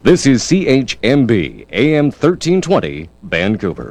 This is CHMB AM 1320 Vancouver。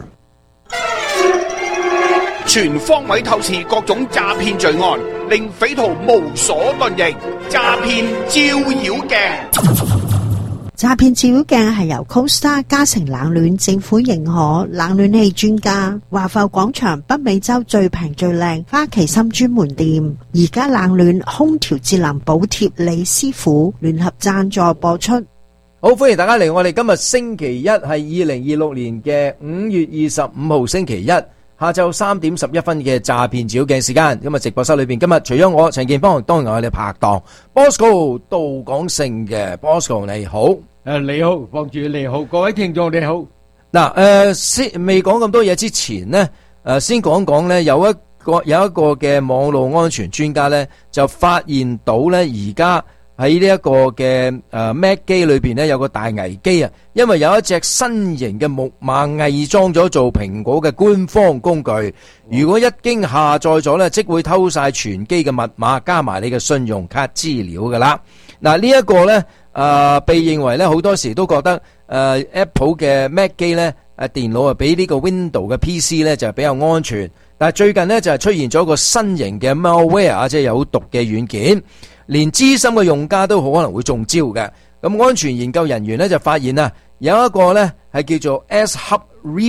全方位透視各種詐騙罪案，令匪徒無所遁形。詐騙照妖鏡。 詐騙照妖鏡係由 Costa 嘉誠冷暖政府認可冷暖氣專家華埠廣場北美洲最平最靚花旗參專門店，而家冷暖空調節能補貼李師傅聯合贊助播出。 好，歡迎大家嚟我哋今日星期一係2026年嘅5月25號星期一下晝3點11分嘅詐騙照妖鏡時間。咁啊，直播室裏邊今日除咗我陳建邦，當然我哋拍檔 Bosco 杜廣勝嘅 Bosco 你好。 你好，房主你好，各位聽眾你好。 嗱，先未講咁多嘢之前呢，先講講呢，有一個嘅網絡安全專家呢，就發現到呢，而家喺呢一個嘅Mac 機裏邊呢，有個大危機啊！因為有一隻新型嘅木馬偽裝咗做蘋果嘅官方工具，如果一經下載咗呢，即會偷晒全機嘅密碼加埋你嘅信用卡資料噶啦。嗱，呢一個呢，被認為呢，好多時都覺得Apple 嘅 Mac 機呢，電腦比呢個 Windows 嘅 PC 呢就比較安全，但係最近呢，就係出現咗一個新型嘅 malware， 即係有毒嘅軟件。連資深嘅用家都好可能會中招嘅。咁安全研究人員咧就發現啊，有一個咧係叫做 S-Hub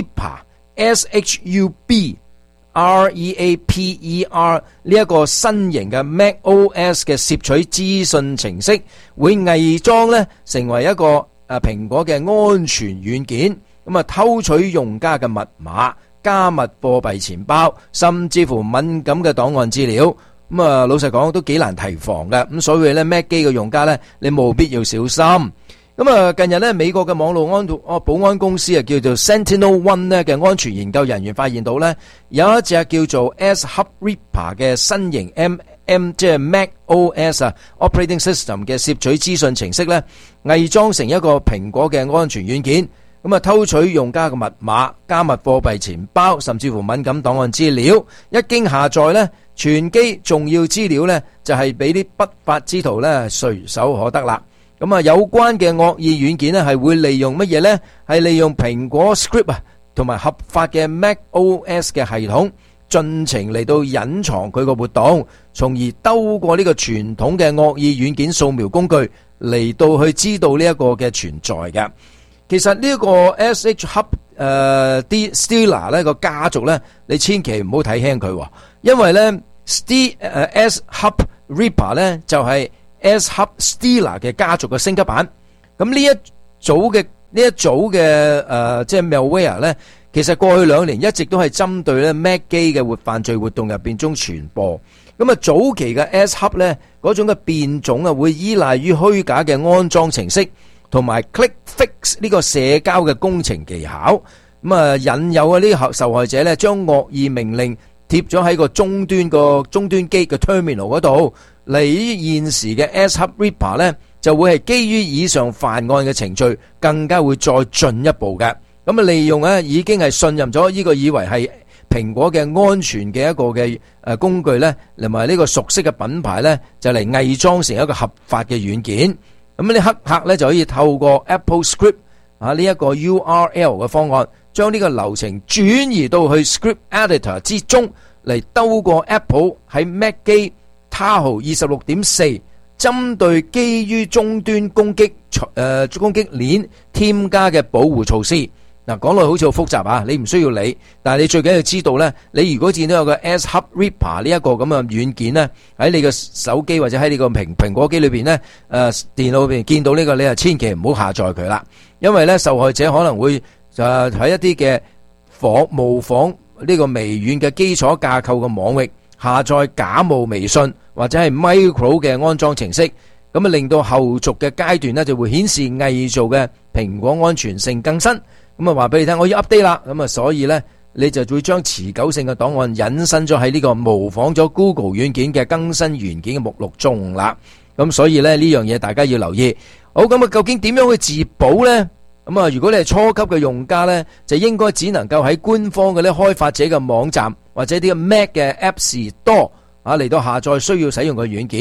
Reaper，SHUB，REAPER 呢一個新型嘅 macOS 嘅攝取資訊程式，會偽裝咧成為一個蘋果嘅安全軟件，咁啊偷取用家嘅密碼、加密貨幣錢包，甚至乎敏感嘅檔案資料。咁啊，老實講都幾難提防嘅，咁所以咧 Mac 機嘅用家咧，你務必要小心。咁啊，近日咧美國嘅網絡保安公司啊，叫做 SentinelOne 咧嘅安全研究人員發現到咧，有一隻叫做 S-Hub Reaper 嘅新型 即係 macOS Operating System 嘅攝取資訊程式咧，偽裝成一個蘋果嘅安全軟件，咁啊偷取用家嘅密碼、加密貨幣錢包，甚至乎敏感檔案資料，一經下載咧，全機重要資料呢，就係俾啲不法之徒呢隨手可得啦。咁啊，有關嘅惡意軟件呢，係會利用乜嘢呢？係利用蘋果 Script 同埋合法嘅 macOS 嘅系統，盡情嚟到隱藏佢個活動，從而兜過呢個傳統嘅惡意軟件掃描工具嚟到去知道呢一個嘅存在嘅。其實呢一個 S-Hub Stealer 呢個家族呢，你千祈唔好睇輕佢，因為呢S-Hub Reaper 呢就係 S-Hub Stealer 嘅家族嘅升級版。咁呢一組嘅即係 malware 呢，其實過去2年一直都係針對咧 Mac 機嘅犯罪活動入邊中傳播。咁啊，早期嘅 S-Hub 呢嗰種嘅變種啊，會依賴於虛假嘅安裝程式同埋 click fix 呢個社交嘅工程技巧。咁啊，引誘啊呢個受害者呢，將惡意命令貼咗喺個終端機嘅 terminal 嗰度。嚟現時嘅 S-Hub Reaper 呢，就會係基於以上犯案嘅程序，更加會再進一步嘅。咁啊，利用已經係信任咗呢個以為係蘋果嘅安全嘅一個嘅工具呢，同埋呢個熟悉嘅品牌呢，就嚟偽裝成一個合法嘅軟件。咁呢黑客呢，就可以透過 Apple Script 呢一個 URL 嘅方案，將呢個流程轉移到去 Script Editor 之中，嚟兜過 Apple 喺 Mac 機 Tahoe 26.4針對基於終端攻擊鏈添加嘅保護措施。嗱，講落好似好複雜啊，你唔需要理，但係你最緊要知道呢，你如果見到有個 S-Hub Reaper 呢一個咁嘅軟件呢，喺你個手機或者喺你個蘋果機裏邊呢，電腦裏邊見到呢個，你就千祈唔好下載佢啦，因為呢受害者可能會喺一啲嘅模仿呢個微軟嘅基礎架構嘅網域下載假冒微信或者係 micro 嘅安裝程式，咁啊令到後續嘅階段呢就會顯示偽造嘅蘋果安全性更新。咁啊話俾你聽，我要 update 啦，咁啊所以呢，你就會將持久性嘅檔案引申咗喺呢個模仿咗 Google 軟件嘅更新元件嘅目錄中啦。咁所以呢，呢樣嘢大家要留意。好，咁啊究竟點樣去自保呢？咁啊如果你係初級嘅用家呢，就應該只能夠喺官方嘅啲開發者嘅網站或者啲 Mac 嘅 App Store 嚟到下載需要使用嘅軟件。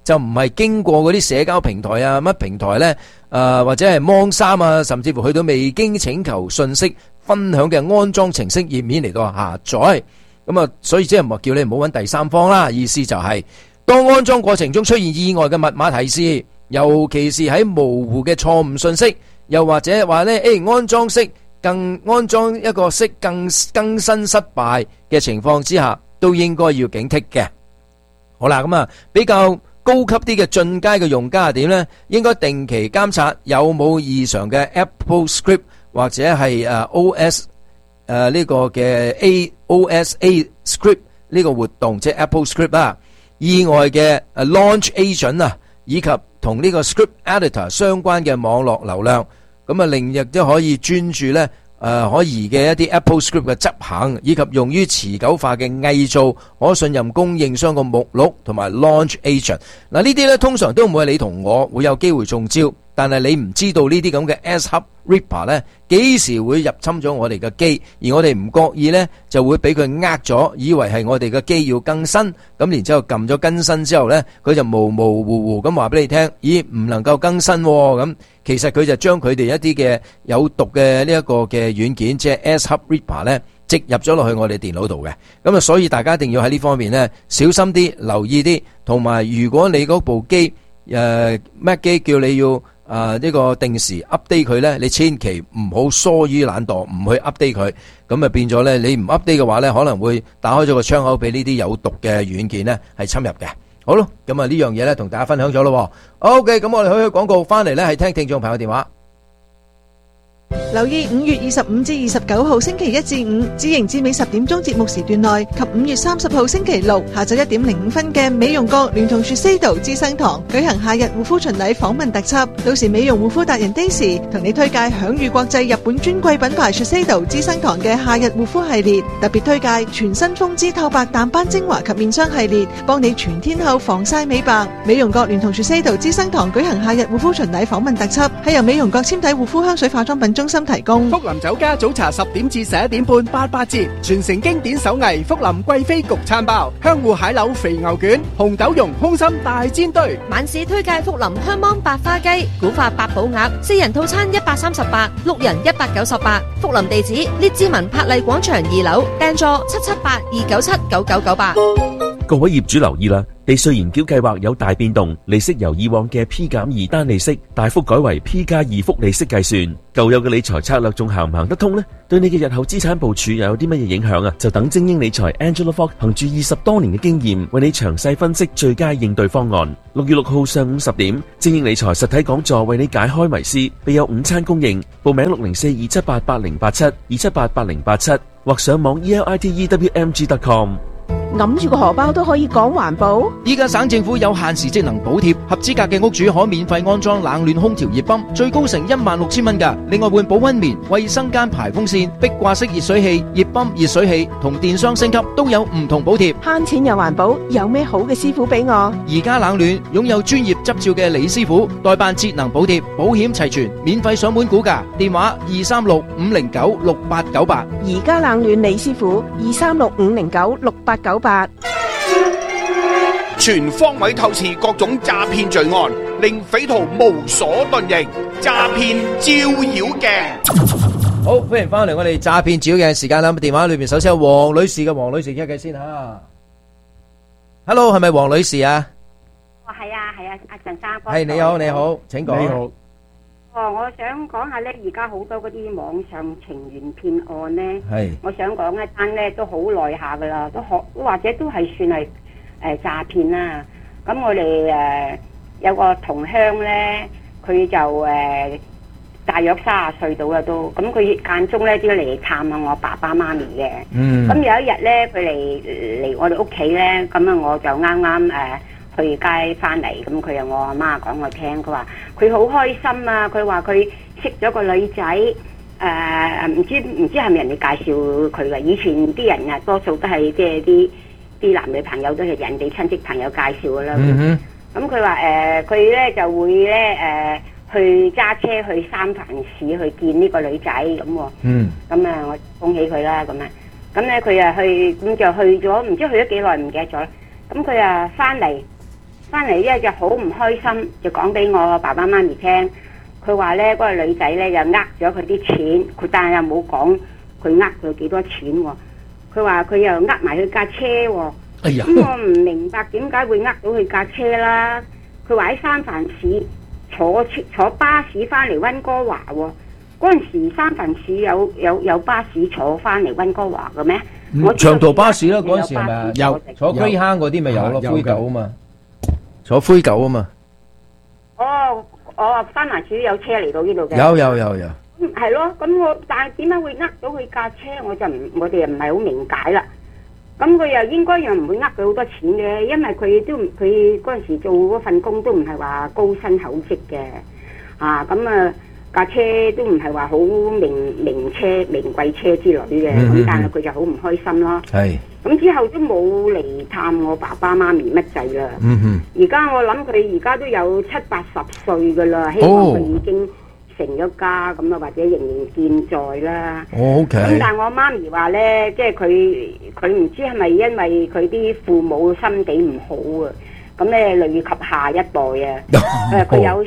就唔係經過嗰啲社交平台啊乜平台呢，或者係芒3啊，甚至乎去到未經請求信息分享嘅安裝程式頁面嚟到下載。咁啊，所以即係唔係叫你唔好揾第三方啦，意思就係當安裝過程中出現意外嘅密碼提示，尤其是喺模糊嘅錯誤信息，又或者話呢，安裝一個式更新失敗嘅情況之下，都應該要警惕嘅。好啦，咁啊比較高級啲嘅進階嘅用家係點呢？應該定期監察有冇異常嘅 Apple Script 或者係OS 呢個嘅 OSA Script 呢個活動，即係 Apple Script 啊，意外嘅Launch Agent 啊，以及同呢個 Script Editor 相關嘅網絡流量，咁啊令亦都可以專注呢可疑嘅一啲 Apple Script 嘅執行，以及用於持久化嘅偽造可信任供應商嘅目錄同埋 Launch Agent。嗱，呢啲呢通常都唔會係你同我會有機會中招，但係你唔知道呢啲咁嘅 ASHub Ripper 呢幾時會入侵咗我哋嘅機，而我哋唔覺意呢就會俾佢呃咗，以為係我哋嘅機要更新，咁然之後撳咗更新之後呢，佢就模模糊糊咁話俾你聽，咦唔能夠更新喎，咁其實佢就將佢哋一啲嘅有毒嘅呢一個嘅軟件，即係 ASHub Ripper 呢植入咗落去我哋電腦度嘅。咁啊，所以大家一定要喺呢方面呢小心啲，留意啲，同埋如果你嗰部機Mac 機叫你要呢個定時 update 佢呢，你千祈唔好疏於懶惰，唔去 update 佢，咁啊變咗呢，你唔 update 嘅話呢，可能會打開咗個窗口俾呢啲有毒嘅軟件呢係侵入嘅。好咯，咁啊呢樣嘢呢同大家分享咗咯。OK， 咁我哋去廣告翻嚟呢係聽聽眾朋友電話。 留意5月25至29號星期1至5紫瑩之美10點鐘節目時段內及5月30號星期6下晝1點05分嘅美容閣聯同Shiseido資生堂舉行夏日護膚巡禮訪問特輯，到時美容護膚達人 Daisy 同你推介享譽國際日本專櫃品牌Shiseido資生堂嘅夏日護膚系列，特別推介全新風姿透白淡斑精華及面霜系列，幫你全天候防曬美白。美容閣聯同Shiseido資生堂舉行夏日護膚巡禮訪問特輯，係由美容閣纖體護膚香水化妝品中心提供。 福林酒家早茶10點至11點半88折，傳承經典手藝福林貴妃焗餐包、香芋蟹柳肥牛卷、紅豆蓉空心大煎堆。 晚市推介福林香芒白花雞、古法八寶鴨，4人套餐138， 6人198。福林地址：列治文柏麗廣場2樓，訂座778-297-9998。 各位業主留意啦，地稅延繳計劃有大變動，利息由以往嘅 P+2 單利息大幅改為 P+2 複利息計算。舊有嘅理財策略仲行唔行得通呢？對你嘅日後資產部署又有啲乜嘢影響啊？就等精英理財 Angela Fox 憑住20多年嘅經驗，為你詳細分析最佳應對方案。6月6號上午10點，精英理財實體講座為你解開迷思，備有午餐供應。報名604-278-8087 278-8087或上網 elitewmg.com。 揞住個荷包都可以講環保。 依家省政府有限時節能補貼，合資格嘅屋主可免費安裝冷暖空調熱泵，最高成16000蚊㗎。另外換保溫棉、衛生間排風扇、壁掛式熱水器、熱泵、熱水器同電箱升級都有唔同補貼。 慳錢又環保，有咩好嘅師傅俾我？ 而家冷暖擁有專業執照嘅李師傅，代辦節能補貼，保險齊全，免費上門估價。電話236-509-6898。 而家冷暖李師傅236-509-6898。 全方位透視各種詐騙罪案，令匪徒無所遁形。詐騙照妖鏡。 好，歡迎翻嚟我哋詐騙照妖鏡時間啦。電話裏面首先有黃女士嘅，黃女士傾偈先吓。Hello， 係咪黃女士啊？ 哦，係啊，阿陳生。 係，你好，你好，請講。 你好。 我想講下咧，而家好多嗰啲網上情緣騙案咧，我想講一單咧都好耐下噶啦，都或者都係算係詐騙啦。咁我哋有個同鄉咧，佢就大約30歲到啦都，咁佢間中咧都要嚟探下我爸爸媽咪嘅。咁有一日咧，佢嚟我哋屋企咧，咁啊我就啱啱去街翻嚟，咁佢又我阿媽講我聽，佢話佢好開心啊！佢話佢識咗個女仔，唔知係咪人哋介紹佢嘅？以前啲人啊，多數都係即係啲男女朋友都係人哋親戚朋友介紹噶啦。咁佢話佢咧就會咧去揸車去三藩市去見呢個女仔咁喎。咁啊，我恭喜佢啦咁啊。咁咧佢啊去，咁就去咗，唔知去咗幾耐唔記得咗啦。咁佢啊翻嚟。 翻嚟咧就好唔開心，就講俾我爸爸媽咪聽。佢話咧嗰個女仔咧就呃咗佢啲錢，佢但係又冇講佢呃佢幾多錢喎。佢話佢又呃埋佢架車喎。 哎呀！ 咁我唔明白點解會呃到佢架車啦。佢話喺三藩市坐巴士翻嚟溫哥華喎。嗰陣時三藩市有巴士坐翻嚟溫哥華嘅咩？我長途巴士啦，嗰陣時係咪啊？有坐龜坑嗰啲咪有咯，灰狗啊嘛，坐灰狗啊嘛。 三藩市有車嚟到呢度嘅。 有。 係咯，咁但係點解會呃到佢架車？我哋又唔係好明解啦。咁佢又應該又唔會呃佢好多錢嘅，因為佢嗰陣時做嗰份工都唔係話高薪厚職嘅，架車都唔係話好名貴車之類嘅，咁但係佢就好唔開心咯。 係。 咁之後都冇嚟探我爸爸媽咪乜滯啦。而家我諗佢而家都有70-80歲噶啦，希望佢已經成咗家咁啊，或者仍然健在啦。 OK。 咁但係我媽咪話咧，即係佢唔知係咪因為佢啲父母心地唔好啊，咁咧累及下一代啊。佢有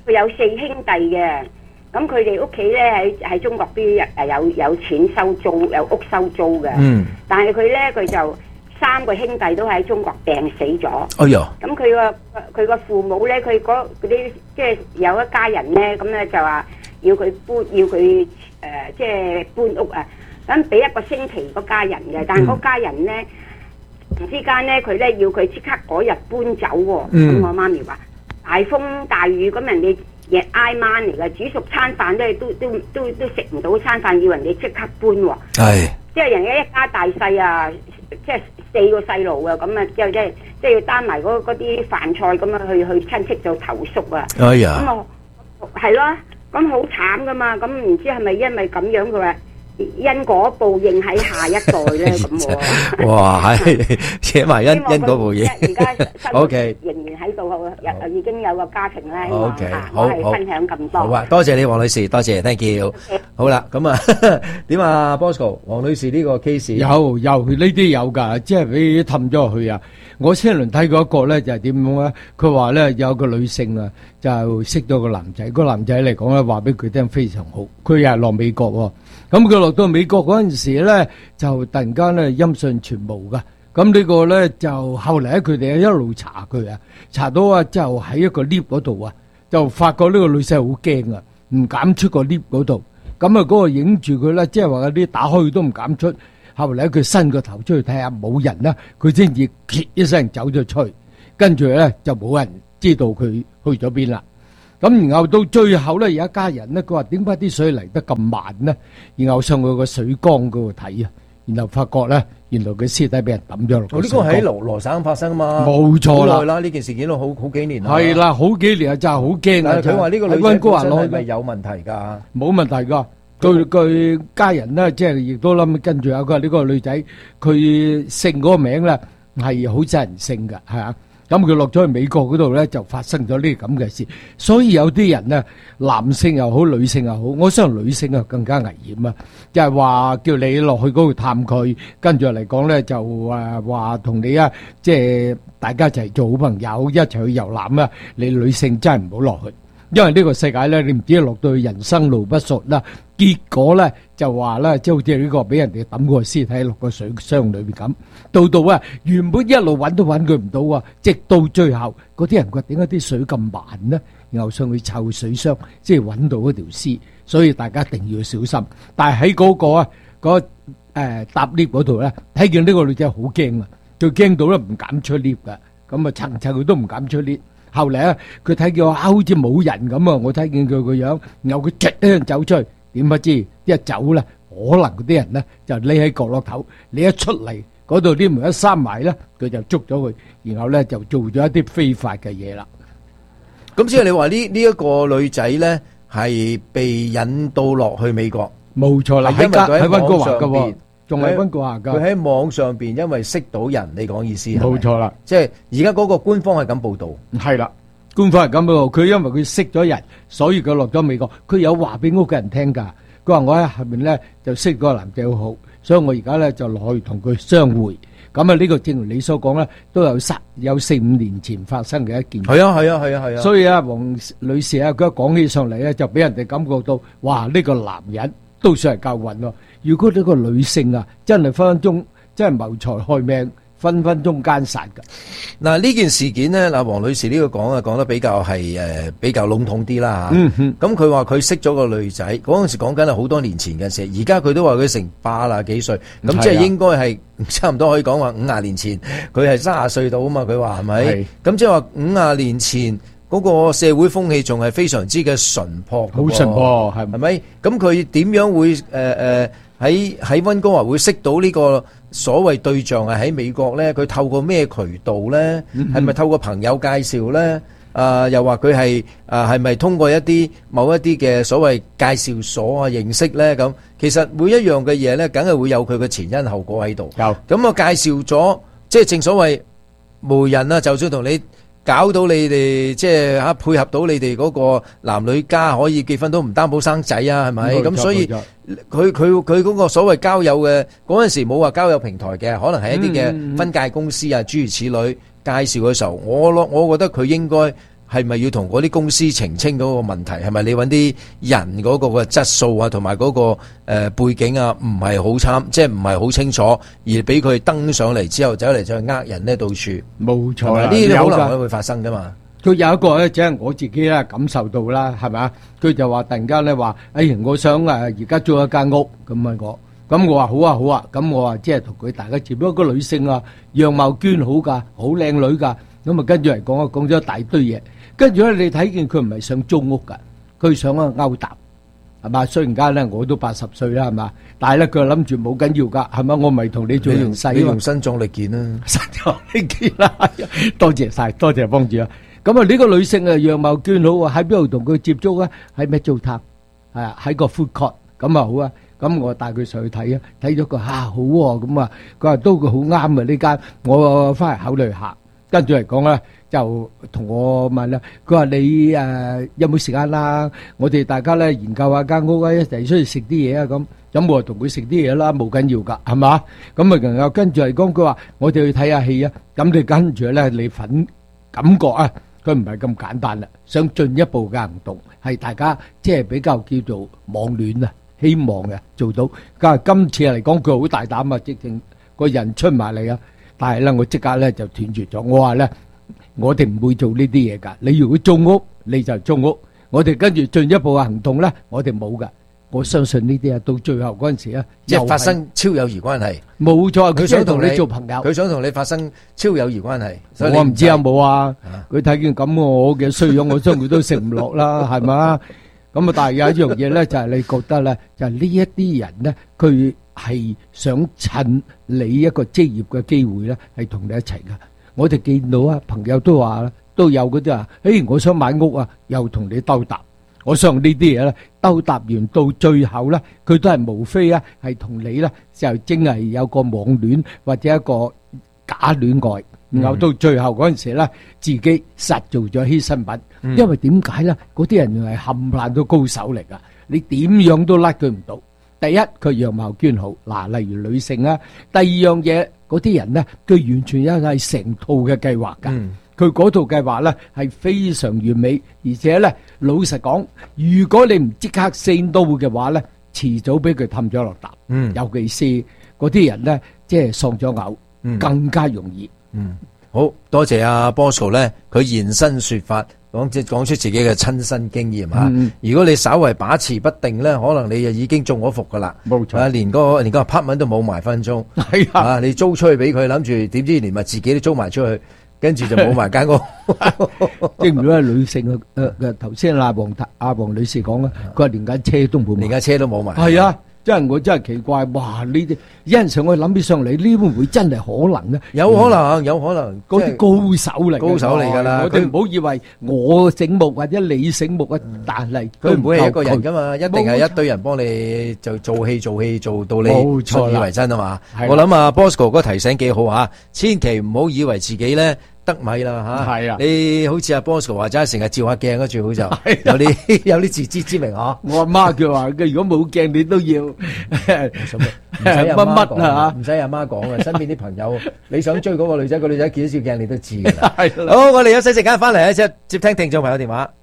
4兄弟嘅。咁佢哋屋企咧喺中國邊有錢收租，有屋收租嘅。但係佢就3個兄弟都喺中國病死咗。 哎呀！ 咁佢個父母咧，佢嗰啲即係有一家人咧，咁咧就話要佢即係搬屋啊。咁俾1個星期嗰家人嘅，但係嗰家人咧突然之間咧，佢咧要佢即刻嗰日搬走喎。咁我媽咪話大風大雨，咁人哋夜挨晚嚟嘅，煮熟餐飯咧都食唔到餐飯，要人哋即刻搬喎。係，即係人家一家大細啊，即係4個細路啊，咁啊，之後即係要擔埋嗰啲飯菜咁啊，去親戚做投宿啊。哎呀！咁我係咯，咁好慘噶嘛，咁唔知係咪因為咁樣佢話因果報應喺下一代咧咁喎。哇！係扯埋因果報應。而家，OK，仍然喺度，已經有個家庭咧。OK，好，我係分享咁多。好啊，多謝你黃女士，多謝 ，thank you。好啦，咁啊，點啊 ，Bosco， 黃女士呢個 case 有呢啲有㗎，即係俾氹咗落去啊！我前輪睇過一個咧，就係點樣咧？佢話咧有個女性啊，就識咗個男仔，個男仔嚟講咧話俾佢聽非常好，佢又係落美國喎。咁佢落到美國嗰陣時咧，就突然間咧音訊全無噶。咁呢個咧就後嚟咧，佢哋一路查佢啊，查到啊就喺一個 lift 嗰度啊，就發覺呢個女仔好驚啊，唔敢出個 lift 嗰度。咁啊嗰個影住佢咧，即係話嗰啲打開都唔敢出。後嚟咧佢伸個頭出去睇下冇人啦，佢先至揭一聲走咗出去，跟住咧就冇人知道佢去咗邊啦。咁然後到最後咧，有一家人咧，佢話點解啲水嚟得咁慢呢？然後上去個水缸嗰度睇啊，然後發覺咧，原來佢屍體俾人抌咗落去。呢個喺羅省發生啊嘛，冇錯啦。好耐啦，呢件事件都好幾年啦。係啦，好幾年啊，就係好驚啊！佢話呢個女仔本身係咪有問題㗎？冇問題㗎。佢家人咧，即係亦都諗跟住啊。佢話呢個女仔佢姓嗰個名咧係好真人姓㗎，係啊。咁佢落咗去美國嗰度咧，就發生咗呢啲咁嘅事。所以有啲人咧，男性又好，女性又好，我相信女性啊更加危險啊！就係話叫你落去嗰度探佢，跟住嚟講咧就話同你啊，即係大家一齊做好朋友，一齊去遊覽啊！你女性真係唔好落去，因為呢個世界咧，你唔知落到去人生路不熟啦。結果咧就話咧，即係好似呢個俾人哋抌個屍體落個水箱裏邊咁，到啊原本一路揾都揾佢唔到啊，直到最後嗰啲人話點解啲水咁慢呢？然後上去湊水箱，即係揾到嗰條屍，所以大家一定要小心。但係喺嗰個搭 lift 嗰度咧，睇見呢個女仔好驚啊，佢驚到咧唔敢出 lift 噶，咁啊層佢都唔敢出 lift。後嚟咧，佢睇見好似冇人咁啊，我睇見佢個樣，然後佢直一聲走出去。點不知一走咧，可能嗰啲人咧就匿喺角落頭，你一出嚟嗰度啲門一閂埋咧，佢就捉咗佢，然後咧就做咗一啲非法嘅嘢啦。 咁即係你話呢一個女仔咧係被引到落去美國，冇錯啦，喺溫哥華噶，仲係溫哥華噶。佢喺網上邊因為識到人，你講意思係咪？冇錯啦，即係而家嗰個官方係咁報道，係啦。官方係咁喎，佢因為佢識咗人，所以佢落咗美國。佢有話俾屋企人聽㗎。佢話我喺下面咧就識嗰個男仔好好，所以我而家咧就落去同佢相會。 咁啊，呢個正如你所講咧，都有4-5年前發生嘅一件。 係啊。 所以啊，黃女士啊，佢一講起上嚟咧，就俾人哋感覺到，哇！呢個男人都算係夠運咯。如果呢個女性啊，真係分分鐘真係謀財害命，分分鐘奸殺㗎。 嗱，呢件事件咧，嗱，黃女士呢個講得比較係比較籠統啲啦嚇。咁佢話佢識咗個女仔，嗰陣時講緊係好多年前嘅事，而家佢都話佢成80幾歲，咁即係應該係差唔多可以講話50年前，佢係30歲到啊嘛，佢話係咪？咁即係話50年前嗰個社會風氣仲係非常之嘅淳樸， 好淳樸係咪？咁佢點樣會喺溫哥華會識到呢個所謂對象係喺美國咧？佢透過咩渠道咧？係咪透過朋友介紹咧？又話佢係咪通過某一啲嘅所謂介紹所啊認識咧？咁其實每一樣嘅嘢咧，梗係會有佢嘅前因後果喺度。有咁啊，介紹咗，即係正所謂媒人啊，就算同你搞到你哋即係配合到你哋嗰個男女家可以結婚都唔擔保生仔啊，係咪？咁所以佢嗰個所謂交友嘅嗰陣時冇話交友平台嘅，可能係一啲嘅分界公司啊，諸如此類介紹嘅時候，我覺得佢應該係咪要同嗰啲公司澄清嗰個問題，係咪你揾啲人嗰個嘅質素啊，同埋嗰個背景啊，唔係好即係唔係好清楚，而俾佢登上嚟之後走嚟再呃人呢，到處冇錯啦， 呢啲可能會發生噶嘛。 佢有一個咧，即係我自己咧感受到啦，係咪啊？佢就話突然間咧話，我想而家租一間屋咁樣講，咁我話好啊，咁我話即係同佢大家接觸一個女性啊，樣貌娟好噶，好靚女噶，咁啊跟住嚟講咗一大堆嘢。跟住咧，你睇見佢唔係想租屋噶，佢想勾搭，係嘛？雖然間咧我都80歲啦，係嘛？但係咧佢諗住冇緊要噶，係咪？我咪同你做用細， 你用身壯力健啦， 身壯力健啦，多謝晒，多謝幫主啊！咁啊，呢個女性啊，樣貌娟好啊，喺邊度同佢接觸啊？喺咩租探？係啊，喺個 food court，咁啊好啊，咁我帶佢上去睇啊，睇咗個好喎，咁啊，佢話都好啱啊呢間，我翻嚟考慮下，跟住嚟講咧。就同我問啦，佢話你有冇時間啦？我哋大家咧研究下間屋啊，一齊出去食啲嘢啊咁我同佢食啲嘢啦，冇緊要噶，係嘛？咁啊，然後跟住嚟講，佢話我哋去睇下戲啊。咁你跟住咧，你感覺啊，佢唔係咁簡單啦，想進一步嘅行動，係大家即係比較叫做網戀啊，希望嘅做到。但係今次嚟講，佢好大膽啊，直情個人出埋嚟啊。但係咧，我即刻咧就斷絕咗，我話咧。我哋唔會做呢啲嘢噶，你如果租屋你就租屋，我哋跟住進一步嘅行動咧，我哋冇噶。我相信呢啲啊，到最後嗰陣時啊， 即係發生超友誼關係。 冇錯，佢想同你做朋友， 佢想同你發生超友誼關係。 我唔知有冇啊？佢睇見咁我嘅衰樣，我將佢都食唔落啦，係嘛？咁啊，但係有一樣嘢咧，就係你覺得咧，就係呢一啲人咧，佢係想趁你一個職業嘅機會咧，係同你一齊噶。我哋見到啊，朋友都話啦，都有嗰啲話，我想買屋啊，又同你兜搭。我相信呢啲嘢咧，兜搭完到最後咧，佢都係無非啊，係同你咧就真係有個網戀或者一個假戀愛，然後到最後嗰陣時咧，自己實做咗犧牲品。因為點解咧？嗰啲人係冚唪唥都高手嚟噶，你點樣都甩佢唔到。第一，佢樣貌娟好，嗱，例如女性啊。第二樣嘢。嗰啲人咧，佢完全一係成套嘅計劃㗎。佢嗰套計劃咧係非常完美，而且咧老實講，如果你唔即刻 say no嘅話咧，遲早俾佢氹咗落搭。尤其是嗰啲人咧，即係喪咗偶，更加容易。 好多謝阿 Bosco 咧，佢現身說法，講出自己嘅親身經驗嚇。如果你稍為把持不定咧，可能你就已經中咗伏噶啦。 冇錯， 連個 apartment 都冇埋分鐘。係啊，你租出去俾佢，諗住點知連埋自己都租埋出去，跟住就冇埋間屋。 正如係女性嘅頭先阿黃女士講啦，佢話連間車都冇埋， 連間車都冇埋。 係啊。真係我真係奇怪，哇！呢啲有陣時我諗起上嚟，呢會唔會真係可能咧？ 有可能，有可能， 嗰啲高手嚟， 高手嚟㗎啦。 我哋唔好以為我醒目或者你醒目啊，但係佢唔會係一個人㗎嘛，一定係一堆人幫你就做戲做到你信以為真啊嘛。我諗啊 Bosco 哥提醒幾好嚇，千祈唔好以為自己咧得米啦嚇。係啊，你好似阿 Bosco 話齋成日照下鏡啊，最好就有啲自知之明嚇。 我阿媽佢話：佢如果冇鏡，你都要乜乜啊， 唔使阿媽講嘅，身邊啲朋友你想追嗰個女仔，個女仔見到照鏡你都知㗎啦。好，我哋休息陣間翻嚟咧，接聽聽眾朋友電話。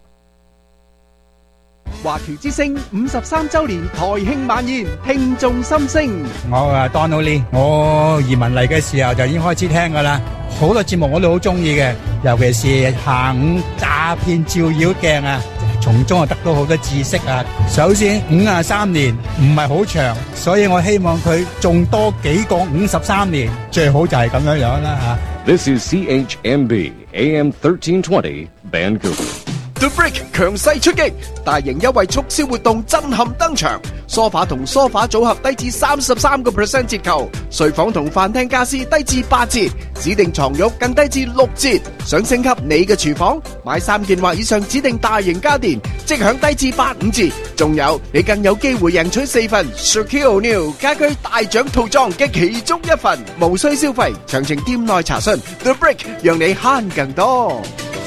華僑之聲53周年台慶晚宴，聽眾心聲。 我Donald Lee，我移民嚟嘅時候就已經開始聽噶啦，好多節目我都好中意嘅，尤其是下午詐騙照妖鏡啊，從中得到好多知識啊。首先53年唔係好長，所以我希望佢仲多幾個53年，最好就係咁樣樣啦吓。 This is CHMB AM 1320 Vancouver。The Brick 強勢出擊，大型優惠促銷活動震撼登場，梳化同梳化組合低至33% 折扣，睡房同飯廳家私低至8折，指定床褥更低至6折。想升級你嘅廚房，買3件或以上指定大型家電，即享低至85折。仲有你更有機會贏取4份 Shaquille O'Neal 家居大獎套裝嘅其中一份，無需消費。詳情店內查詢。The Brick 讓你慳更多。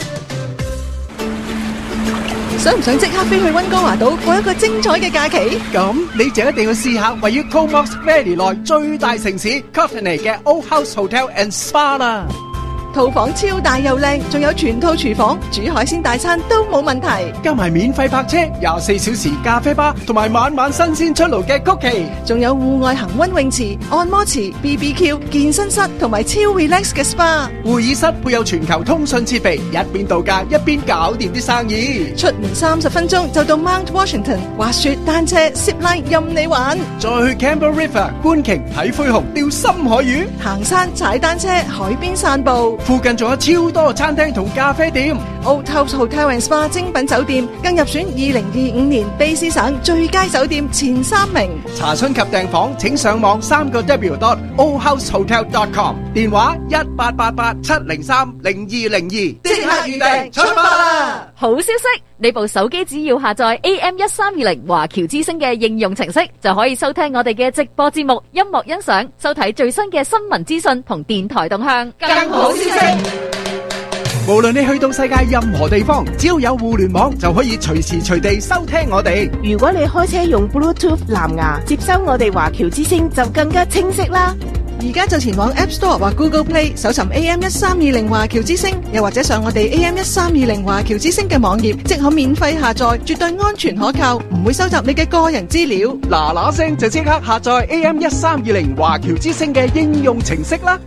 想唔想即刻飛去溫哥華島過一個精彩嘅假期？ 咁你就一定要試下位於 Comox Valley 內最大城市 Courtenay 嘅 Old House Hotel and Spa 啦。 套房超大又靚，仲有全套廚房，煮海鮮大餐都冇問題。 加埋免費泊車、24小時咖啡吧，同埋晚晚新鮮出爐嘅曲奇， 仲有戶外恒溫泳池、按摩池、BBQ、健身室同埋超 relax 嘅 SPA。 會議室配有全球通訊設備，一邊度假一邊搞掂啲生意。 出門30分鐘就到 Mount Washington， 滑雪、單車、zip line 任你玩。 再去 Campbell River 觀鯨、睇灰熊、釣深海魚， 行山、踩單車、海邊散步。 附近仲有超多餐廳同咖啡店。 Old House Hotel and Spa 精品酒店更入選2025年卑詩省最佳酒店前3名。 查詢及訂房請上網3w.oldhousehotel.com， 電話1888-703-0202，即刻預訂出發啦！ 好消息，你部手機只要下載 AM1320 華僑之聲嘅應用程式，就可以收聽我哋嘅直播節目、音樂欣賞、收睇最新嘅新聞資訊同電台動向。 更好消息， 無論你去到世界任何地方，只要有互聯網就可以隨時隨地收聽我哋。 如果你開車用 Bluetooth 藍牙接收我哋華僑之聲，就更加清晰啦。 而家就前往 App Store 或 Google Play 搜尋 AM1320 華僑之聲，又或者上我哋 AM1320 華僑之聲嘅網頁，即可免費下載，絕對安全可靠，唔會收集你嘅個人資料。 嗱聲就即刻下載 AM1320 華僑之聲嘅應用程式啦！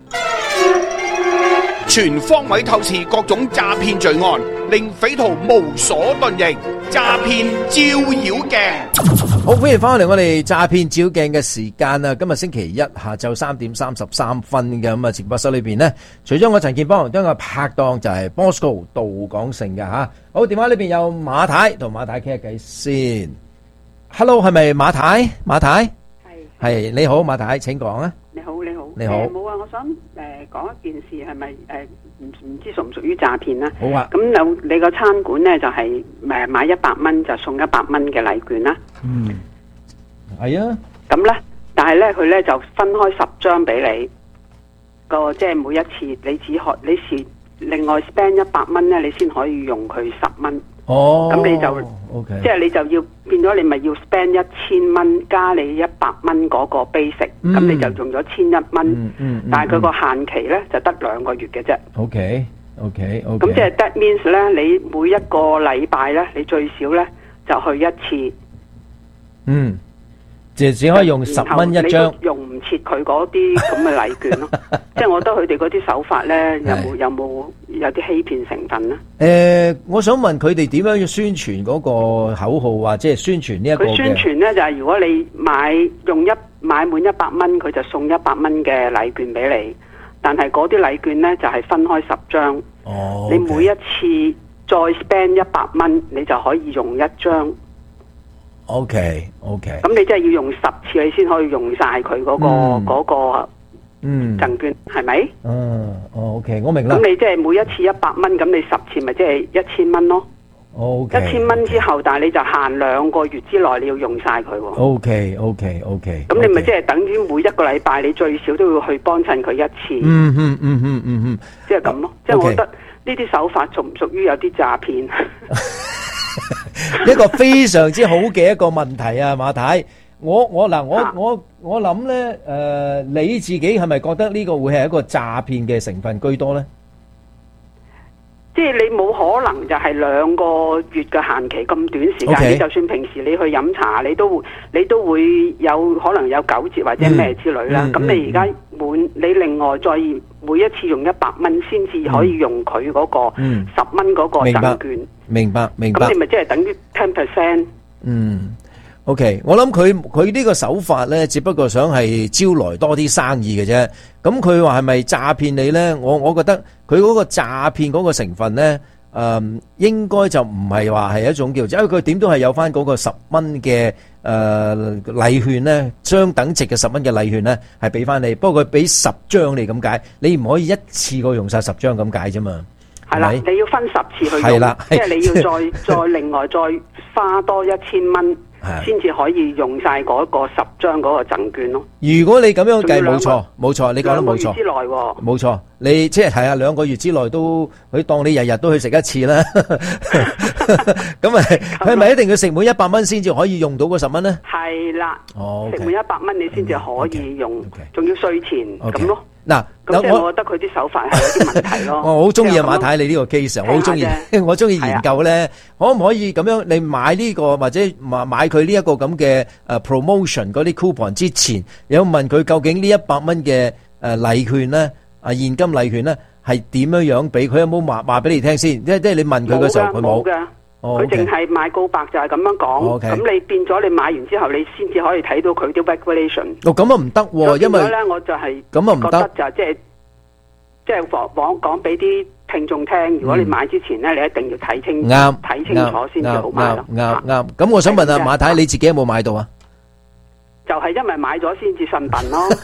全方位透視各種詐騙罪案，令匪徒無所遁形。詐騙照妖鏡， 好歡迎翻嚟我哋詐騙照妖鏡嘅時間啊！今日星期一下晝3點33分嘅咁啊，直播室裏邊呢，除咗我陳健邦，都有個拍檔就係 Bosco 杜廣成嘅吓。好，電話呢邊有馬太同馬太傾下偈先。Hello， 係咪馬太？馬太係你好，馬太，請講啊！ 你好， 你好。 冇啊，我想講一件事，係咪唔知屬唔屬於詐騙啦？ 好啊。 咁有你個餐館咧就係買100蚊就送100蚊嘅禮券啦。 嗯，係啊。 咁咧，但係咧佢咧就分開10張俾你，即係每一次你另外 spend 100蚊咧，你先可以用佢10蚊。 哦， 咁你就 OK， 即係你就要變咗，你咪要 spend 1000蚊加你100蚊嗰個 basic，咁你就用咗1100蚊。但係佢個限期咧就得2個月嘅啫。 OK。 咁即係 that means 咧，你每一個禮拜咧，你最少咧就去一次。 嗯，只可以用10蚊一張， 用唔切佢嗰啲咁嘅禮券咯。即係我覺得佢哋嗰啲手法咧，有啲欺騙成分咧？ 我想問佢哋點樣要宣傳嗰個口號啊？即係宣傳呢一個嘅。佢宣傳咧就係如果你買滿100蚊，佢就送100蚊嘅禮券俾你。但係嗰啲禮券咧就係分開10張。 哦， 你每一次再 spend 100蚊，你就可以用1張。 OK。 咁你真係要用10次，你先可以用晒佢嗰個贈券，係咪 ？OK， 我明啦。 咁你即係每一次100蚊，咁你10次咪即係1000蚊咯。1000蚊之後，但係你就限2個月之內你要用晒佢。 OK。 咁你咪即係等於每一個禮拜你最少都要去幫襯佢1次。即係咁咯。即係我覺得呢啲手法屬唔屬於有啲詐騙？ 一個非常之好嘅一個問題啊，馬太。 我諗咧，你自己係咪覺得呢個會係一個詐騙嘅成分居多咧？ 即係你冇可能就係2個月嘅限期咁短時間， 你就算平時你去飲茶，你都會有可能有9折或者咩之類啦。咁你而家你另外再每一次用100蚊先至可以用佢嗰個10蚊嗰個贈券。 明白。 咁你咪即係等於 10%。 OK， 我諗佢呢個手法咧，只不過想係招來多啲生意嘅啫。咁佢話係咪詐騙你咧？我覺得佢嗰個詐騙嗰個成分咧，應該就唔係話係一種叫，因為佢點都係有翻嗰個10蚊嘅禮券咧，相等值嘅10蚊嘅禮券咧，係俾翻你。不過佢俾10張你咁解，你唔可以一次過用晒10張咁解啫嘛。 係啦，你要分10次去用，即係你要再另外再花多1000蚊。先至可以用晒嗰個10張嗰個贈券咯。如果你咁樣計，冇錯，你講得冇錯。2個月之內喎。冇錯，你即係2個月之內都，佢當你日日都去食一次啦。咁係咪一定要食滿100蚊先至可以用到嗰10蚊咧？係啦。食滿100蚊你先至可以用，仲要稅前咁咯。嗱，咁即係我覺得佢啲手法係有啲問題咯。我好中意馬太你呢個 case， 我好中意，我中意研究咧，可唔可以咁樣？你買呢個或者買佢呢一個咁嘅promotion 嗰啲 coupon 之前，有問佢究竟呢100蚊嘅禮券咧，現金禮券咧係點樣樣俾佢？有冇話俾你聽先？即係你問佢嘅時候，佢冇嘅。佢淨係買告白就係咁樣講，咁你變咗你買完之後，你先至可以睇到佢啲 regulation。咁啊唔得喎，因為咧我就係咁啊唔得，就即係講俾啲聽眾聽，如果你買之前咧，你一定要睇清楚先至好買咯。啱。咁我想問下馬太，你自己有冇買到啊？就係因為買咗先至信笨咯，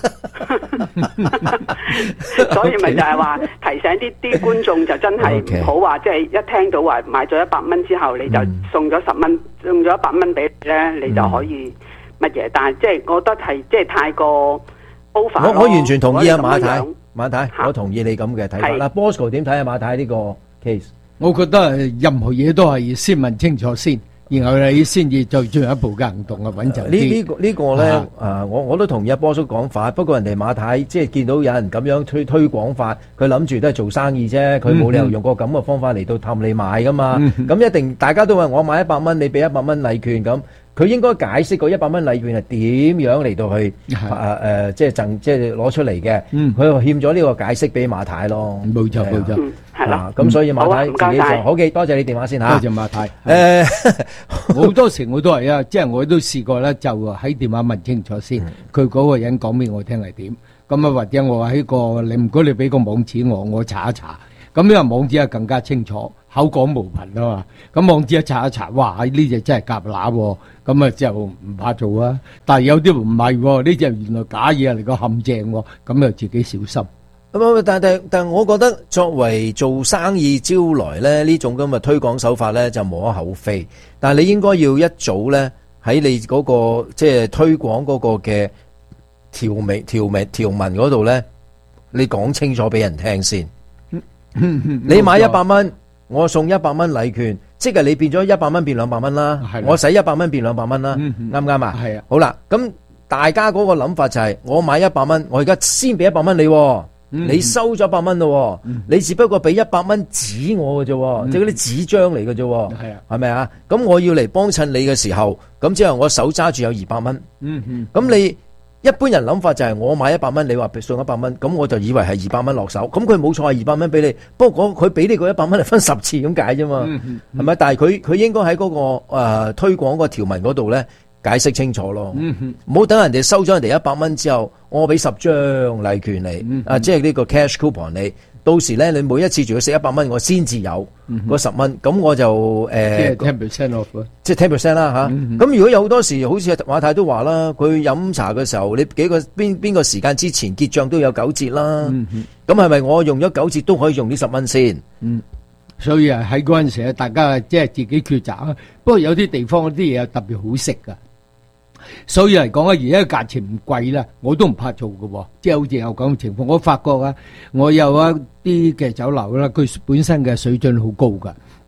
所以咪就係話提醒啲觀眾就真係唔好話，即係一聽到話買咗100蚊之後，你就送咗10蚊，送咗100蚊俾你咧，你就可以乜嘢？但係即係我覺得係即係太過 over。我完全同意啊，馬太，我同意你咁嘅睇法。嗱，Bosco 點睇啊？馬太呢個 case， 我覺得任何嘢都係先問清楚先。然後你先至再進一步嘅行動啊，穩陣啲。 呢個咧，我都同意阿波叔講法。不過人哋馬太即係見到有人咁樣推廣法，佢諗住都係做生意啫。佢冇理由用個咁嘅方法嚟到氹你買噶嘛。咁一定大家都話我買100蚊，你俾100蚊禮券咁。佢應該解釋個100蚊禮券係點樣嚟到去即係攞出嚟嘅。佢欠咗呢個解釋俾馬太咯。冇錯。係啦。咁所以馬太自己就好嘅，多謝你電話先嚇。 多謝馬太。好多時我都係啊，即係我都試過咧，就喺電話問清楚先，佢嗰個人講俾我聽係點。咁啊，或者我喺個你唔該你俾個網址我查一查。咁呢個網址係更加清楚，口講無憑啊嘛。咁網址一查一查，哇！呢隻真係夾乸喎，咁啊就唔怕做啊。但係有啲唔係喎，呢隻原來假嘢嚟個陷阱喎，咁就自己小心。 但我覺得作為做生意招來咧呢種咁嘅推廣手法咧就無可厚非。但係你應該要一早咧喺你嗰個即係推廣嗰個嘅條文嗰度咧，你講清楚俾人聽先。你買100蚊，我送100蚊禮券，即係你變咗100蚊變200蚊啦。我使100蚊變200蚊啦，啱唔啱啊？係啊。好啦，咁大家嗰個諗法就係，我買100蚊，我而家先俾100蚊你，你收咗100蚊咯，你只不過俾100蚊紙我嘅啫，即係嗰啲紙張嚟嘅啫，係咪啊？咁我要嚟幫襯你嘅時候，咁之後我手揸住有200蚊，咁你。一般人諗法就係我買100蚊，你話送100蚊，咁我就以為係200蚊落手，咁佢冇錯係200蚊俾你，不過佢俾你嗰100蚊係分10次咁解啫嘛，係咪？但係佢應該喺嗰個推廣個條文嗰度咧解釋清楚咯，唔好等人哋收咗人哋100蚊之後，我俾10張禮券你，即係呢個 cash coupon 你。到時咧，你每一次仲要食100蚊，我先至有嗰10蚊，咁我就即係 10% off， 即係 10% 啦嚇。咁如果有好多時，好似馬太都話啦，佢飲茶嘅時候，你幾個邊個時間之前結帳都有9折啦。咁係咪我用咗9折都可以用呢10蚊先？ 所以喺嗰陣時咧，大家即係自己抉擇啊。不過有啲地方啲嘢特別好食噶。所以嚟講啊，而家價錢唔貴啦，我都唔怕做嘅，即係好似有咁嘅情況。我發覺啊，我有一啲嘅酒樓啦，佢本身嘅水準好高噶，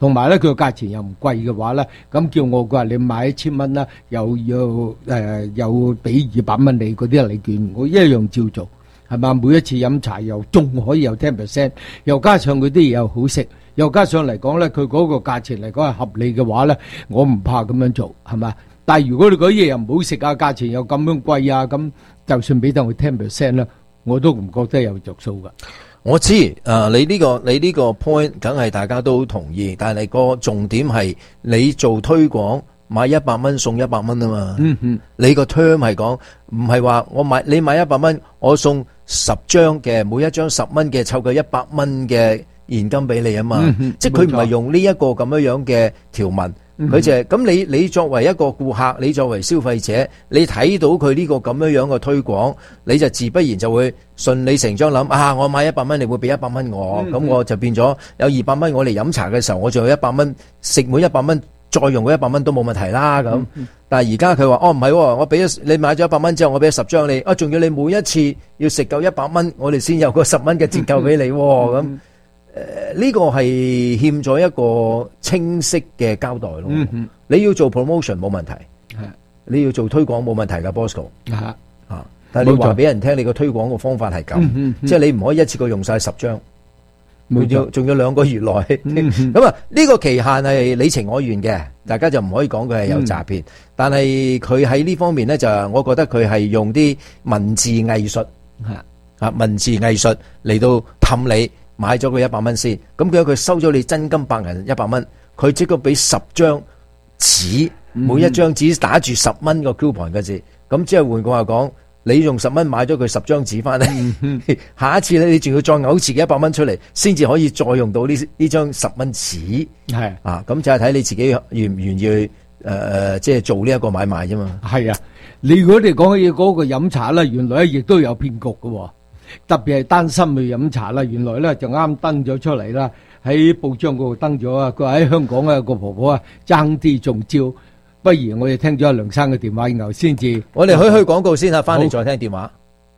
同埋咧佢個價錢又唔貴嘅話咧，咁叫我佢話你買1000蚊啦，又俾200蚊你嗰啲禮券，我一樣照做，係嘛？每一次飲茶又仲可以有 10%， 又加上佢啲嘢又好食，又加上嚟講咧，佢嗰個價錢嚟講係合理嘅話咧，我唔怕咁樣做，係嘛？但係如果你嗰啲嘢又唔好食啊，價錢又咁樣貴啊，咁就算俾到佢 10% 啦，我都唔覺得有着數噶。 我知，你呢個 point 梗係大家都同意，但係個重點係你做推廣買100蚊送100蚊啊嘛。你個 term 係講唔係話你買100蚊，我送10張嘅，每一張10蚊嘅，湊夠100蚊嘅現金俾你啊嘛。即係佢唔係用呢一個咁樣嘅條文。佢就係咁，你作為一個顧客，你作為消費者，你睇到佢呢個咁樣嘅推廣，你就自不然就會順理成章諗啊！我買100蚊，你會俾100蚊我，咁我就變咗有200蚊，我嚟飲茶嘅時候，我仲有100蚊食滿100蚊，再用嗰100蚊都冇問題啦。咁但係而家佢話唔係，我俾你買咗100蚊之後，我俾10張你，仲要你每一次要食夠100蚊，我哋先有個10蚊嘅折扣俾你咁。呢個係欠咗一個清晰嘅交代咯。你要做 promotion 冇問題，你要做推廣冇問題噶 Bosco。但係你話俾人聽，你個推廣個方法係咁，即係你唔可以一次過用晒10張，仲要2個月內。咁啊，呢個期限係你情我願嘅，大家就唔可以講佢係有詐騙。但係佢喺呢方面呢，就我覺得佢係用啲文字藝術，文字藝術嚟到氹你。買咗佢100蚊先，咁佢收咗你真金白銀100蚊，佢即刻俾10張紙，每一張紙打住10蚊個 coupon 嘅字，咁即係換句話講，你用10蚊買咗佢10張紙翻嚟，下一次咧你仲要再嘔自己100蚊出嚟，先至可以再用到呢張10蚊紙，係啊，咁就係睇你自己願唔願意去即係做呢一個買賣啫嘛。係啊， 你如果你講起嗰個飲茶咧，原來亦都有騙局嘅。特別係單身去飲茶啦，原來咧就啱登咗出嚟啦，喺報章嗰度登咗啊。佢話喺香港啊個婆婆啊爭啲中招，不如我哋聽咗阿梁生嘅電話，然後先至我哋去廣告先啊，翻嚟再聽電話。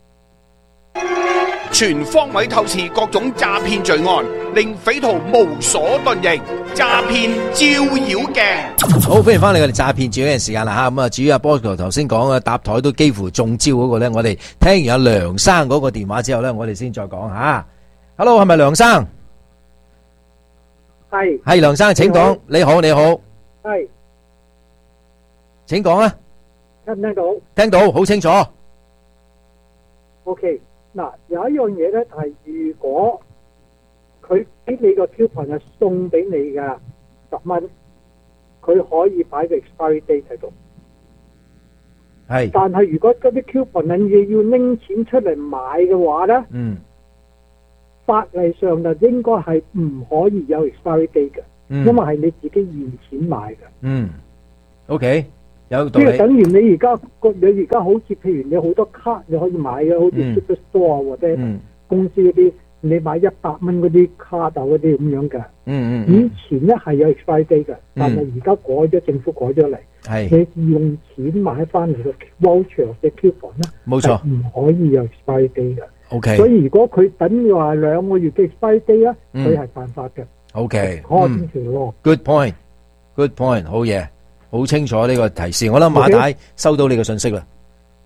全方位透視各種詐騙罪案，令匪徒無所遁形。詐騙照妖鏡， 好，歡迎翻嚟我哋詐騙照妖鏡時間啦吓。咁啊，至於阿 Bosco 頭先講嘅搭台都幾乎中招嗰個咧，我哋聽完阿梁生嗰個電話之後咧，我哋先再講吓。Hello， 係咪梁生？係梁生，請講。你好，你好。 係， 請講啊。 聽唔聽到？ 聽到，好清楚。 OK。嗱，有一樣嘢咧，係如果佢俾你個 coupon 係送俾你嘅10蚊，佢可以擺個 expiry date 喺度。係。但係如果嗰啲 coupon 你要拎錢出嚟買嘅話咧，法例上就應該係唔可以有 expiry date 嘅，因為係你自己現錢買嘅。 OK。有道理， 即係等於你而家好似譬如你好多卡你可以買嘅，好似 Superstore 或者公司嗰啲，你買100蚊嗰啲卡啊嗰啲咁樣嘅。以前咧係有 expiry date 嘅，但係而家改咗，政府改咗嚟，你用錢買翻嚟嘅 voucher 嘅 coupon 咧，冇錯，唔可以有 expiry date 嘅。OK， 所以如果佢等於話2個月嘅 expiry date 咧，佢係犯法嘅。 OK， Good point，Good point， 好嘢。好清楚呢個提示，我諗馬太收到你嘅信息啦。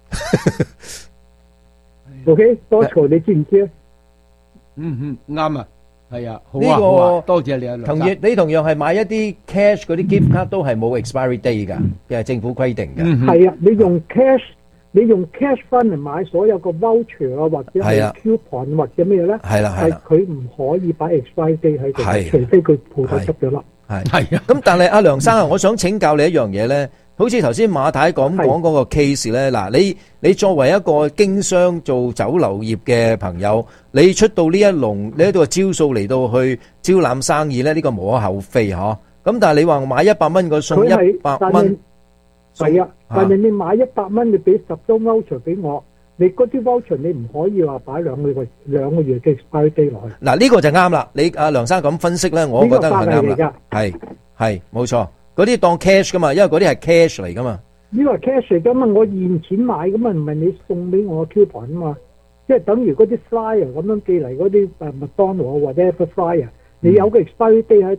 OK， 多謝你知唔知啊？ 啱啊，係啊，好啊，好啊，多謝你啊。 你同樣係買一啲 cash 嗰啲 gift card 都係冇 expiry date 噶，嘅政府規定嘅。 係啊，你用 cash 翻嚟買所有個 voucher 啊，或者係 coupon 或者咩咧？係啦，係佢唔可以擺 expiry date 喺度，除非佢鋪頭執咗笠。 係啊，咁但係阿梁生啊，我想請教你一樣嘢咧，好似頭先馬太講嗰個 case 咧，嗱，你作為一個經商做酒樓業嘅朋友，你出到呢一度招數嚟到去招攬生意咧，呢個無可厚非嗬。咁但係你話買100蚊個送100蚊， 係啊，但係你買100蚊，你俾10張 voucher 俾我。你嗰啲 voucher 你唔可以話擺2個月嘅 expiry date 落去。 嗱，呢個就啱啦。你阿梁生咁分析咧，我覺得係啱啦。係冇錯，嗰啲當 cash 噶嘛，因為嗰啲係 cash 嚟噶嘛。 呢個係 cash 嚟噶嘛，我現錢買噶嘛，唔係你送俾我 coupon 啊嘛。即係等於嗰啲 flyer 咁樣寄嚟嗰啲麥當勞或者 flyer，你有個 expiry date 喺度，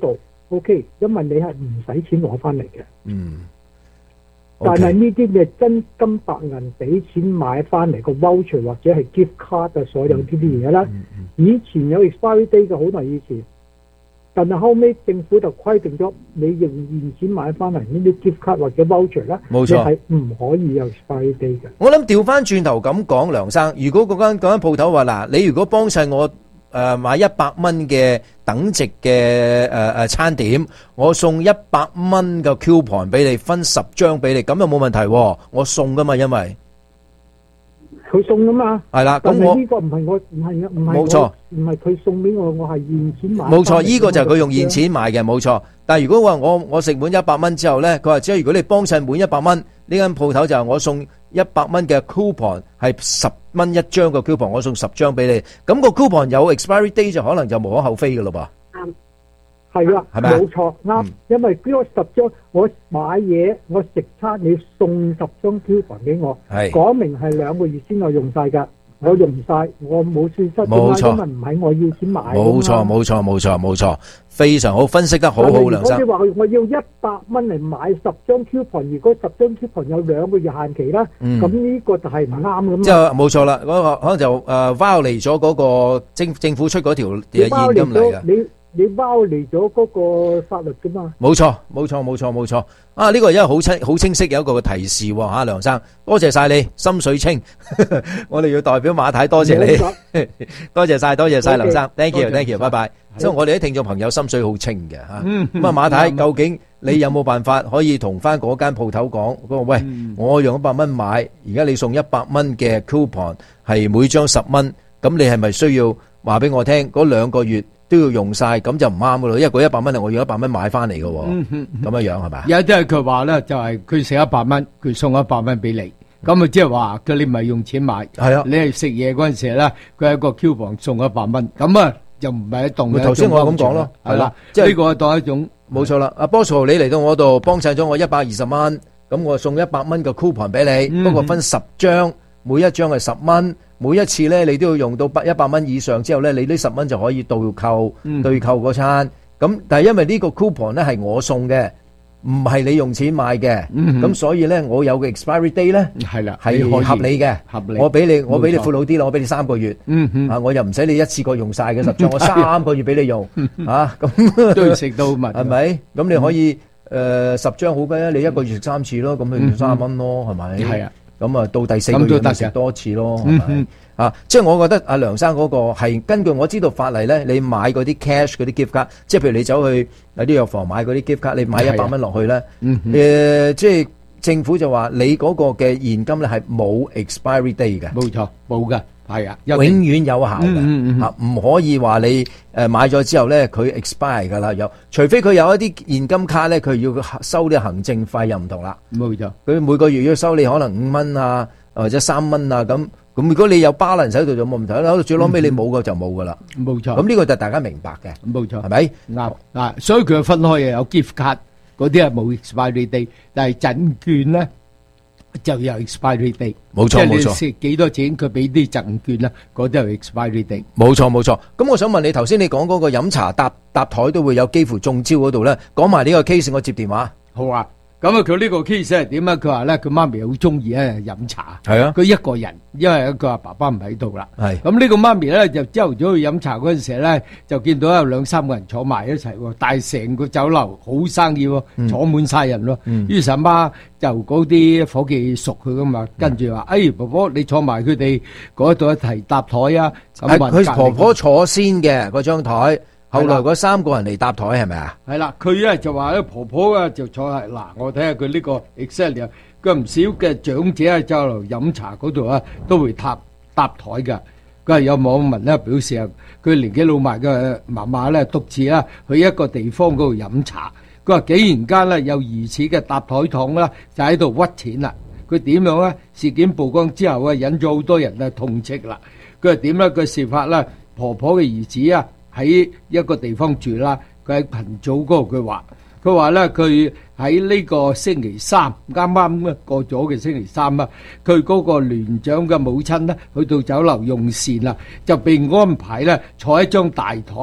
OK， 因為你係唔使錢攞翻嚟嘅。 但係呢啲嘅真金白銀俾錢買翻嚟個 voucher 或者係 gift card 啊，所有呢啲嘢啦，以前有 expiry date 嘅，好耐以前。但係後尾政府就規定咗，你用現錢買翻嚟呢啲 gift card 或者 voucher 啦， 冇錯， 你係唔可以有 expiry date 嘅。 我諗調翻轉頭咁講，梁生，如果嗰間鋪頭話嗱，你如果幫襯我買100蚊嘅等值嘅餐點，我送100蚊嘅 coupon 俾你，分10張俾你，咁又冇問題喎，我送噶嘛，因為佢送噶嘛。 係啦，咁我呢個唔係我，唔係冇錯， 唔係佢送俾我，我係現錢買。 冇錯，呢個就係佢用現錢買嘅，冇錯。但係如果話我食滿100蚊之後咧，佢話只係如果你幫襯滿100蚊，呢間鋪頭就係我送100蚊嘅 coupon， 係10蚊一張嘅 coupon， 我送10張俾你。咁個 coupon 有 expiry date 就可能就無可厚非嘅咯噃。 係啦， 係咪？ 冇錯啱，因為呢個10張我買嘢我食餐，你送10張 coupon 俾我，講明係2個月先我用晒㗎。我用唔晒，我冇損失， 冇錯， 因為唔係我要錢買。 冇錯，非常好，分析得好好，梁生。 如果你話我要100蚊嚟買10張 coupon， 如果10張 coupon 有2個月限期啦，咁呢個就係唔啱咁。 即係冇錯啦，嗰個可能就violate咗嗰個政府出嗰條現金嚟嘅。 你包離咗嗰個法律噶嘛？ 冇錯。啊，呢個因為好清晰有一個提示吓，梁生，多謝晒你，心水清。我哋要代表馬太多謝你，多謝晒梁生 ，thank you， 拜拜。所以我哋啲聽眾朋友心水好清嘅吓。咁啊，馬太，究竟你有冇辦法可以同翻嗰間鋪頭講？嗰個喂，我用100蚊買，而家你送100蚊嘅 coupon， 係每張10蚊，咁你係咪需要話俾我聽？嗰2個月都要用晒，咁就唔啱噶咯，因為嗰100蚊係我用100蚊買翻嚟噶，咁樣係咪？ 有啲係佢話咧，就係佢食100蚊，佢送100蚊俾你，咁啊即係話佢你唔係用錢買，係啊，你係食嘢嗰陣時咧，佢係一個 coupon送100蚊，咁啊就唔係一棟嘅。頭先我咁講咯，係啦，即係呢個係當一種冇錯啦。阿 Bosco， 你嚟到我度幫襯咗我120蚊，咁我送100蚊嘅 coupon 俾你，不過分10張，每一張係10蚊。每一次咧，你都要用到100蚊以上之後咧，你呢10蚊就可以倒扣對扣嗰餐。咁但係因為呢個 coupon 咧係我送嘅，唔係你用錢買嘅，咁所以咧我有個 expiry day 咧係啦，係合理嘅。我俾你闊佬啲啦，我俾你3個月。我又唔使你一次過用晒嘅10張，我3個月俾你用。咁都要食到密， 係咪？咁你可以10張好嘅，你1個月食3次咯，咁你30蚊咯，係咪？係啊。咁啊，到第4個月食多次咯，係咪？即係我覺得阿梁生嗰個係根據我知道法例咧，你買嗰啲 cash 嗰啲 gift card，即係譬如你走去有啲藥房買嗰啲 gift card，你買100蚊落去咧，即係政府就話你嗰個嘅現金咧係冇 expiry day 嘅， 冇錯，冇㗎。係啊， 永遠有效嘅，唔可以話你買咗之後咧佢 expire 噶啦，除非佢有一啲現金卡咧，佢要收啲行政費又唔同啦。 冇錯， 佢每個月要收你可能5蚊啊，或者3蚊啊咁。如果你有 balance 喺度就冇問題啦，最攞尾你冇嘅就冇噶啦。 冇錯。 咁呢個就大家明白嘅。 冇錯， 係咪？ 啱啊，所以佢分開嘅有 gift card 嗰啲係冇 expiry date，但係贈券咧就有 expiry date， 冇錯冇錯， 即係你食幾多錢，佢俾啲贈券啦，嗰啲係 expiry date。 冇錯冇錯。咁我想問你，頭先你講嗰個飲茶搭台都會有幾乎中招嗰度咧，講埋呢個 case， 我接電話。 好啊。咁啊，佢呢個 case 係點啊？佢話咧，佢媽咪好中意咧飲茶。 係啊， 佢一個人，因為佢話爸爸唔喺度啦。 係。咁呢個媽咪咧就朝頭早去飲茶嗰陣時咧，就見到有2-3個人坐埋一齊喎，但係成個酒樓好生意喎，坐滿晒人咯。於是阿媽就嗰啲伙計熟佢噶嘛，跟住話：婆婆你坐埋佢哋嗰度一齊搭台啊！ 係佢婆婆坐先嘅嗰張台。後來嗰3個人嚟搭台係咪啊？ 係啦，佢咧就話咧婆婆啊就坐喺嗱，我睇下佢呢個 Excel， 佢唔少嘅長者喺酒樓飲茶嗰度啊，都會搭台㗎。佢係有網民咧表示啊，佢年紀老邁嘅媽媽咧獨自啦去一個地方嗰度飲茶，佢話竟然間咧有疑似嘅搭台黨啦，就喺度屈錢啦。佢點樣咧？事件曝光之後啊，引咗好多人啊痛斥啦。佢話點咧？佢事發咧，婆婆嘅兒子啊。喺一個地方住啦，佢喺群組嗰度佢話咧，佢喺呢個星期三啱啱過咗嘅星期三啊，佢嗰個聯長嘅母親咧去到酒樓用膳啦，就被安排咧坐喺張大台，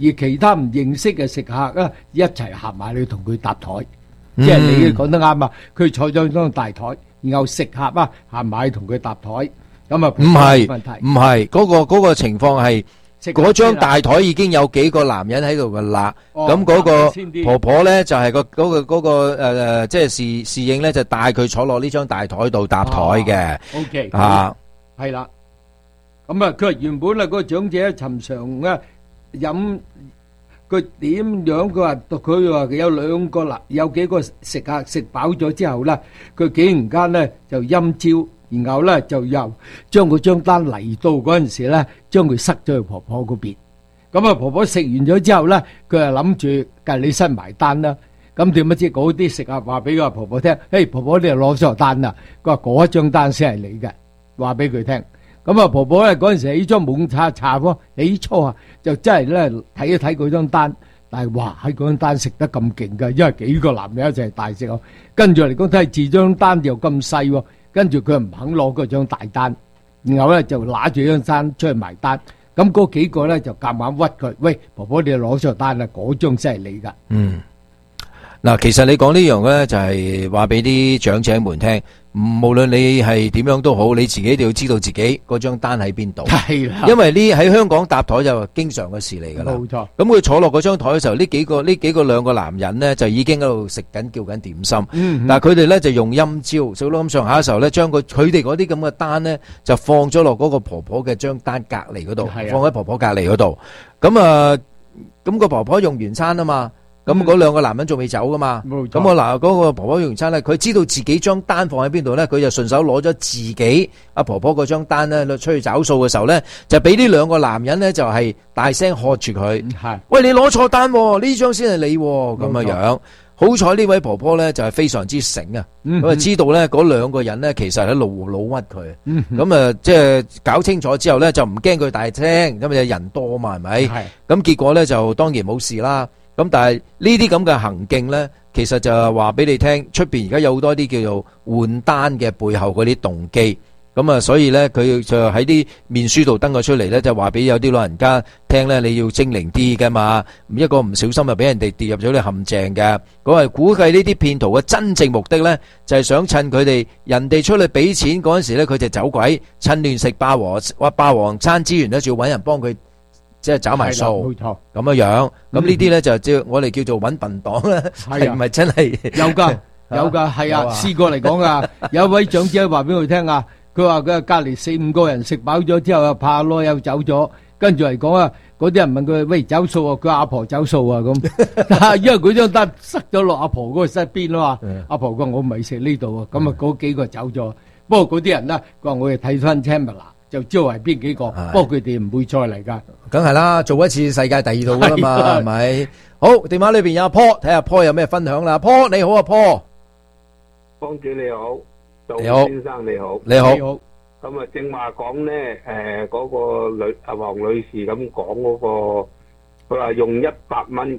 而其他唔認識嘅食客啊，一齊行埋去同佢搭台，即係你講得啱啊！佢坐咗張大台，然後食客啊行埋去同佢搭台，咁啊唔係嗰個情況係嗰張大台已經有幾個男人喺度㗎啦，咁嗰個婆婆咧就係嗰個即係侍應咧就帶佢坐落呢張大台度搭台嘅。 OK 啊， 係啦。咁啊，佢話原本啊，嗰個長者尋常啊飲，佢點樣？佢話有幾個食客食飽咗之後咧，佢竟然間咧就陰招，然後咧就又將嗰張單嚟到嗰陣時咧，將佢塞咗去婆婆嗰邊。咁啊，婆婆食完咗之後咧，佢係諗住計你身埋單啦。咁點不知嗰啲食客話俾個婆婆聽：嘿，婆婆你又攞咗單啦！佢話嗰一張單先係你嘅，話俾佢聽。咁啊，婆婆咧嗰陣時起初懵查喎，起初啊就真係咧睇一睇嗰張單，但係哇喺嗰張單食得咁勁㗎，因為幾個男人一齊大食喎。跟住嚟講睇住張單又咁細喎，跟住佢唔肯攞嗰張大單，然後咧就揦住張單出去埋單。咁嗰幾個咧就夾硬屈佢，喂，婆婆你攞咗單啦，嗰張先係你㗎。 嗱，其實你講呢樣咧，就係話俾啲長者們聽，無論你係點樣都好，你自己一定要知道自己嗰張單喺邊度。 係啦， 因為呢喺香港搭台就經常嘅事嚟噶啦。 冇錯。 咁佢坐落嗰張台嘅時候，呢幾個兩個男人咧就已經喺度食緊叫緊點心。但係佢哋咧就用陰招，食到咁上下嘅時候咧，將佢哋嗰啲咁嘅單咧就放咗落嗰個婆婆嘅張單隔離嗰度，放喺婆婆隔離嗰度。咁個婆婆用完餐啊嘛。咁嗰兩個男人仲未走噶嘛？咁嗰個婆婆用完餐咧，佢知道自己張單放喺邊度咧，佢就順手攞咗自己阿婆婆嗰張單咧出去找數嘅時候咧，就俾呢兩個男人咧就係大聲喝住佢，喂，你攞錯單，呢張先係你咁樣。好彩呢位婆婆咧就係非常之醒啊，咁啊知道咧嗰兩個人咧其實喺度老屈佢，咁啊即係搞清楚之後咧就唔驚佢大聲，因為人多嘛係咪？咁結果咧就當然冇事啦。咁但係呢啲咁嘅行徑咧，其實就係話俾你聽，出邊而家有好多啲叫做換單嘅背後嗰啲動機。咁啊，所以咧佢就喺啲面書度登咗出嚟咧，就話俾有啲老人家聽咧，你要精靈啲㗎嘛，一個唔小心就俾人哋跌入咗啲陷阱嘅。我係估計呢啲騙徒嘅真正目的咧，就係想趁佢哋人哋出嚟俾錢嗰陣時咧，佢就走鬼，趁亂食霸王餐之餘咧，就要揾人幫佢。即係找埋數，冇錯咁樣樣。咁呢啲咧就叫我哋叫做揾笨黨啦，係唔係真係有㗎？係啊，試過嚟講啊，有一位長者話俾佢聽啊，佢話佢隔離4-5個人食飽咗之後啊，怕攞又走咗，跟住嚟講啊，嗰啲人問佢喂走數啊，佢阿婆走數啊咁，因為佢張單塞咗落阿婆嗰個身邊啊嘛，阿婆話我唔係食呢度啊，咁啊嗰幾個走咗，不過嗰啲人咧，佢話我哋睇翻 channel 就知道係邊幾個，不過佢哋唔會再嚟噶。 梗係啦，做一次世界第二度噶啦嘛，係咪？好，電話裏邊有阿 Paul， 睇下 Paul 有咩分享啦。Paul 你好啊 ，Paul， 幫主你好，杜先生你好， 你好。 咁啊，正話講咧，嗰個黃女士咁講嗰個，佢話用100蚊